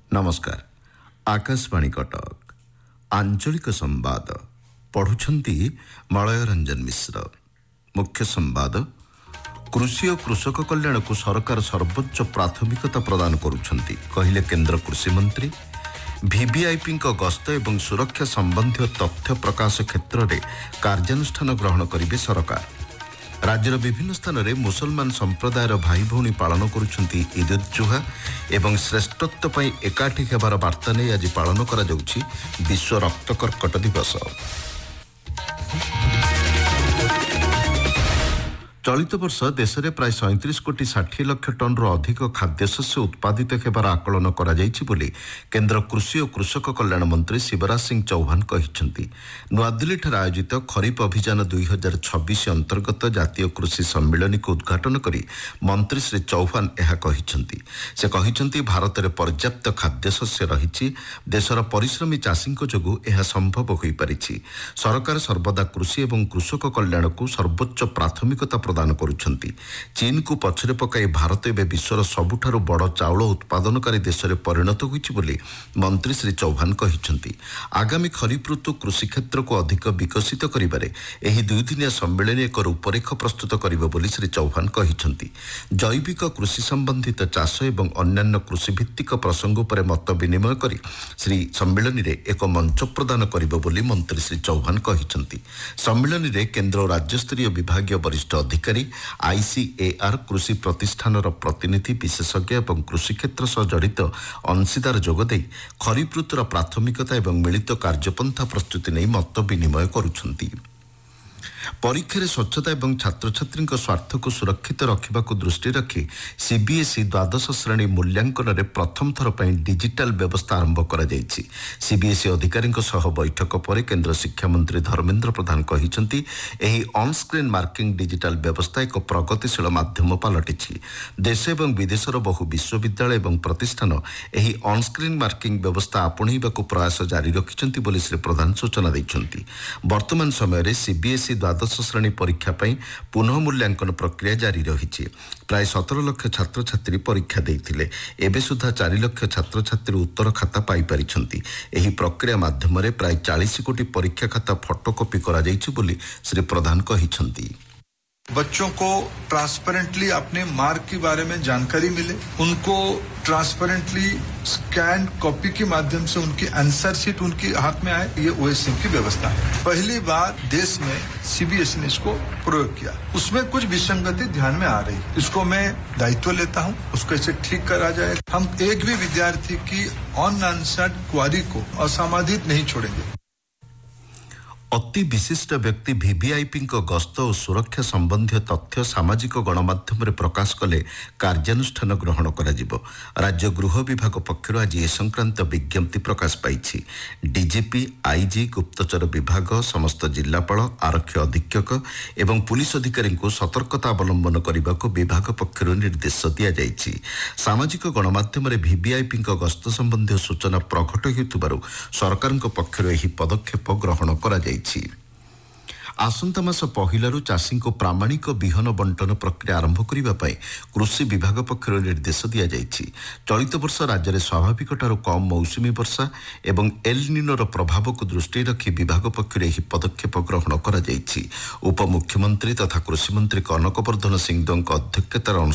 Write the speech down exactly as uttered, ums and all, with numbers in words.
नमस्कार। आकाशवाणी कटक आंचलिक संवाद पढ़ुछंती मलय रंजन मिश्र। मुख्य संवाद। कृषि और कृषक कल्याण को सरकार सर्वोच्च प्राथमिकता प्रदान करुछंती कहिले केंद्र कृषि मंत्री। वीवीआईपी गस्त एवं सुरक्षा संबंधी तथ्य प्रकाश क्षेत्र में कार्यानुष्ठान ग्रहण करिवे सरकार। राज्यर विभिन्न स्थान में मुसलमान संप्रदायर भाई भौणी पालन करुछंती ईद उल जुहा एवं श्रेष्ठत्व पर एकाठी हेबार वार्ता नहीं आज पालन करा जाउछि विश्व रक्त कर्कट दिवस। चलित वर्ष देश में प्राय सैंतीस कोटी षाठी लक्ष टन रु अधिक खाद्यशस्य उत्पादित हेबार आकलन करा जाइछि बोली केंद्र कृषि और कृषक कल्याण मंत्री शिवराज सिंह चौहान कहिसेंति। नुआदिल्ली आयोजित खरीफ अभियान दुई हजार छब्बीस अंतर्गत जातीय कृषि सम्मेलन को उद्घाटन करी मंत्री श्री चौहान यह कहिसेंति। से कहिसेंति भारत में पर्याप्त खाद्यशस्य रहिछि। देशर परिश्रमी चाषी जोगु यह संभव हो पारिछि। सरकार सर्वदा कृषि एवं कृषक कल्याण को सर्वोच्च प्राथमिकता प्रदान करुछंती। चीन को पछरे पकाई भारत एवं विश्वर सबुठारु बड़ चाउल उत्पादनकारी देश में परिणत होइछि बोली मंत्री श्री चौहान कहिसेंति। आगामी खरीफ ऋतु कृषि क्षेत्र को अधिक विकसित करिबारे एही दुई दिनिया सम्मेलन एक रूपरेख प्रस्तुत करिबो बोली श्री चौहान कहिसेंति। जैविक कृषि संबंधित चाष एवं अन्यान्य कृषि भित्तिक प्रसंग पर मत विनिमय करी श्री सम्मेलन में एक मंच प्रदान करिबो बोली मंत्री श्री चौहान कहिसेंति। सम्मेलन में केंद्र और राज्य स्तरीय विभागीय वरिष्ठ अधिकारी आईसीएआर कृषि प्रतिष्ठान प्रतिनिधि विशेषज्ञ एवं कृषि क्षेत्र सह जड़ित अंशीदार जोगदे खरीफ ऋतुर प्राथमिकता एवं मिलित कार्यपंथा प्रस्तुति नहीं मत विनिमय करुछंती। परीक्षा स्वच्छता एवं छात्र छात्री स्वार्थ को सुरक्षित रखा दृष्टि रखी सीबीएसई द्वादश श्रेणी मूल्यांकन में प्रथम थर पर डिजिटाल व्यवस्था आरंभ कर सीबीएसई अधिकारी बैठक पर केंद्र शिक्षा मंत्री धर्मेंद्र प्रधान कहिसेंति एही ऑन स्क्रीन मार्किंग डिजिटाल व्यवस्था एक प्रगतिशील माध्यम पलटिछि। देश एवं विदेशर बहु विश्वविद्यालय एवं प्रतिष्ठान एही ऑन स्क्रीन मार्किंग व्यवस्था आपणैबाकू प्रयास जारी रखिछंती बोली श्री प्रधान सूचना दैछंती। वर्तमान समय सीबीएसई द्वादश श्रेणी परीक्षा पर पुनः मूल्यांकन प्रक्रिया जारी रही। प्राय सतर लक्ष छात्र छात्री परीक्षा देइथिले। एबे सुधा चार लक्ष छात्र छात्री उत्तर खाता पाई परिछंती। एही प्रक्रिया माध्यम रे प्राय चालीस कोटी परीक्षा खाता फोटोकॉपी करा जाइछि बोली श्री प्रधान कहिछंती। बच्चों को ट्रांसपेरेंटली अपने मार्क के बारे में जानकारी मिले, उनको ट्रांसपेरेंटली स्कैन कॉपी के माध्यम से उनकी आंसर शीट उनके हाथ में आए, ये ओएसएम की व्यवस्था है। पहली बार देश में सीबीएसई ने इसको प्रयोग किया। उसमें कुछ विसंगति ध्यान में आ रही, इसको मैं दायित्व लेता हूं, उसको इसे ठीक करा जाए। हम एक भी विद्यार्थी की अनआंसर्ड क्वेरी को असमाधित नहीं छोड़ेंगे। अति विशिष्ट व्यक्ति वीवीआईपी गस्त और सुरक्षा संबंधी तथ्य सामाजिक गणमाध्यम रे प्रकाश कले कार्यानुष्ठान ग्रहण करा जिवो। राज्य गृह विभाग पक्षर आज ए संक्रांत विज्ञप्ति प्रकाश पाइछि। डीजीपी, आईजी, गुप्तचर विभाग, समस्त जिलापाल, आरक्षी अधीक्षक एवं पुलिस अधिकारी को सतर्कता अवलंबन करने को विभाग पक्षर निर्देश दिया जाइछि। सामाजिक गणमाध्यम रे वीवीआईपी गस्त संबंधी सूचना प्रकट हेतुबारु सरकार पक्षर एही पदक्षेप ग्रहण करा जाइछि। आसंता मास पहिलारू चाषी को प्रामाणिक बिहन बंटन प्रक्रिया आरंभ करने कृषि विभाग पक्षर निर्देश दिया जाइछि। चलित वर्ष राज्य में स्वाभाविक ठारू कम मौसुमी वर्षा एवं एल निनोर प्रभाव को दृष्टि रखी विभाग पक्षर यह पदक्षेप ग्रहण करा जाइछि। उपमुख्यमंत्री तथा कृषि मंत्री कनक वर्धन सिंहदेव अध्यक्षतार